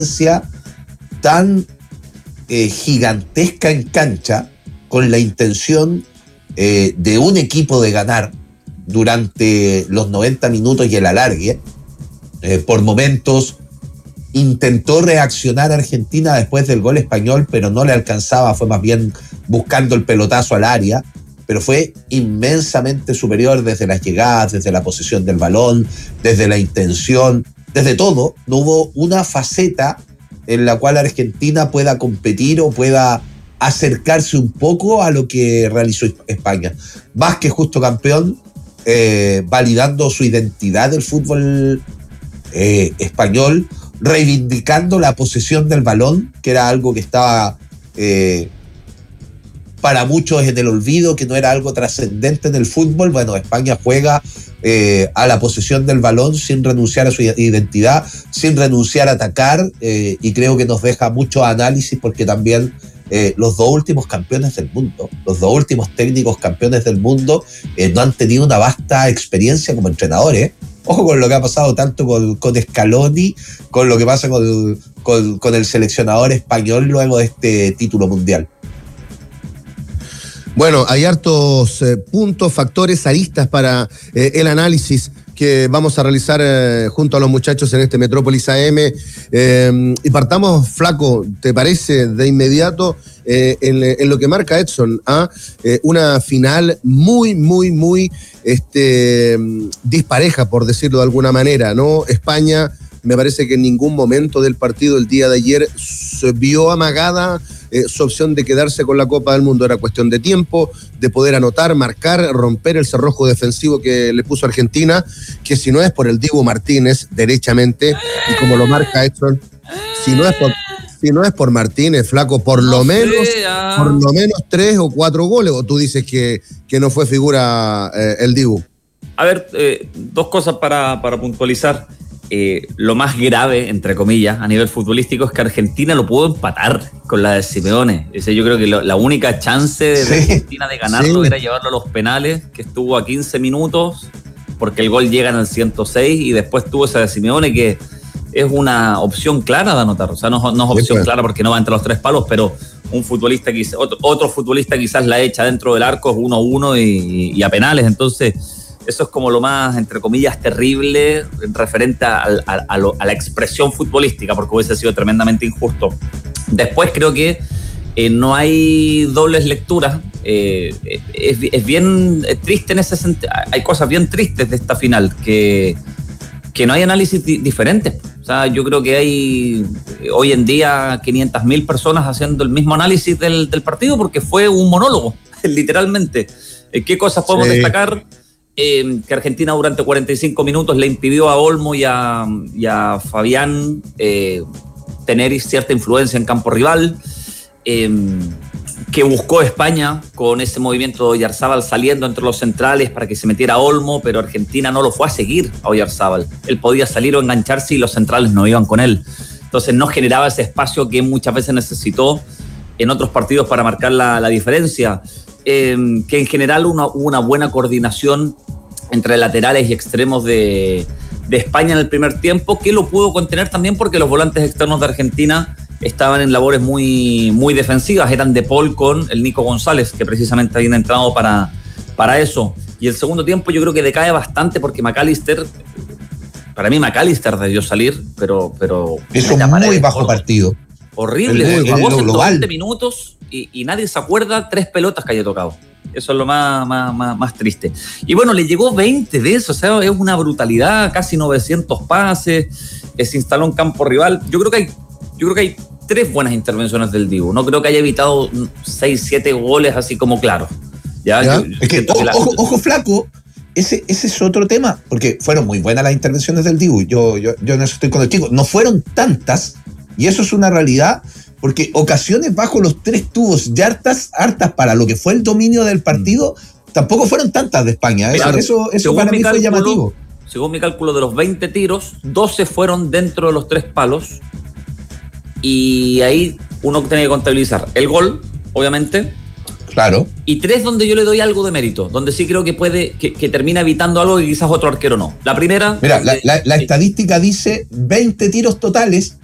tan gigantesca en cancha, con la intención de un equipo de ganar durante los 90 minutos y el alargue. Por momentos intentó reaccionar Argentina después del gol español, pero no le alcanzaba, fue más bien buscando el pelotazo al área, pero fue inmensamente superior desde las llegadas, desde la posesión del balón, desde la intención, desde todo. No hubo una faceta en la cual Argentina pueda competir o pueda acercarse un poco a lo que realizó España. Vázquez, justo campeón, validando su identidad del fútbol español, reivindicando la posesión del balón, que era algo que estaba para muchos en el olvido, que no era algo trascendente en el fútbol. Bueno, España juega a la posesión del balón sin renunciar a su identidad, sin renunciar a atacar, y creo que nos deja mucho análisis, porque también los dos últimos campeones del mundo, los dos últimos técnicos campeones del mundo, no han tenido una vasta experiencia como entrenadores. Ojo con lo que ha pasado tanto con Scaloni, con lo que pasa con el seleccionador español luego de este título mundial. Bueno, hay hartos puntos, factores, aristas para el análisis que vamos a realizar junto a los muchachos en este Metrópolis AM. Y partamos, Flaco, ¿te parece de inmediato en lo que marca Edson? Una final muy, muy, muy dispareja, por decirlo de alguna manera, ¿no? España, me parece que en ningún momento del partido el día de ayer se vio amagada su opción de quedarse con la Copa del Mundo. Era cuestión de tiempo, de poder anotar, marcar, romper el cerrojo defensivo que le puso Argentina, que si no es por el Dibu Martínez, derechamente, y como lo marca Edson, si no es por Martínez, Flaco, por lo menos 3 o 4 goles, o tú dices que no fue figura el Dibu. A ver, dos cosas para puntualizar. Lo más grave, entre comillas, a nivel futbolístico es que Argentina lo pudo empatar con la de Simeone. Yo creo que la única chance de Argentina de ganarlo era llevarlo a los penales, que estuvo a 15 minutos, porque el gol llega en el 106, y después tuvo esa de Simeone, que es una opción clara de anotar. O sea, no es opción clara porque no va entre los 3 palos, pero un futbolista, otro futbolista quizás la echa dentro del arco, es 1-1 y a penales. Entonces, eso es como lo más, entre comillas, terrible referente a la expresión futbolística, porque hubiese sido tremendamente injusto. Después creo que no hay dobles lecturas. Es bien triste en ese sentido. Hay cosas bien tristes de esta final, que no hay análisis diferentes. O sea, yo creo que hay hoy en día 500.000 personas haciendo el mismo análisis del partido, porque fue un monólogo, literalmente. ¿Qué cosas podemos destacar? Que Argentina durante 45 minutos le impidió a Olmo y a Fabián tener cierta influencia en campo rival, que buscó España con ese movimiento de Oyarzábal saliendo entre los centrales para que se metiera Olmo, pero Argentina no lo fue a seguir a Oyarzábal. Él podía salir o engancharse y los centrales no iban con él. Entonces no generaba ese espacio que muchas veces necesitó en otros partidos para marcar la diferencia. Que en general hubo una buena coordinación entre laterales y extremos de España en el primer tiempo, que lo pudo contener también porque los volantes externos de Argentina estaban en labores muy, muy defensivas. Eran De Paul con el Nico González, que precisamente habían entrado para eso. Y el segundo tiempo yo creo que decae bastante, porque para mí McAllister debió salir, pero es un muy bajo partido. Horrible, jugó 120 minutos y nadie se acuerda 3 pelotas que haya tocado. Eso es lo más triste. Y bueno, le llegó 20 de eso, o sea, es una brutalidad, casi 900 pases, se instaló en campo rival. Yo creo que hay 3 buenas intervenciones del Dibu. No creo que haya evitado 6, 7 goles así como claros. ¿Ya? Es que, ojo, Flaco, ese es otro tema, porque fueron muy buenas las intervenciones del Dibu. Yo en eso estoy con el chico. No fueron tantas, y eso es una realidad, porque ocasiones bajo los 3 tubos y hartas para lo que fue el dominio del partido, tampoco fueron tantas de España. Claro. Eso para mí fue llamativo. Según mi cálculo, de los 20 tiros, 12 fueron dentro de los 3 palos, y ahí uno tiene que contabilizar el gol, obviamente. Claro. Y 3 donde yo le doy algo de mérito, donde sí creo que que termina evitando algo que quizás otro arquero no. La primera... Mira, la estadística dice 20 tiros totales,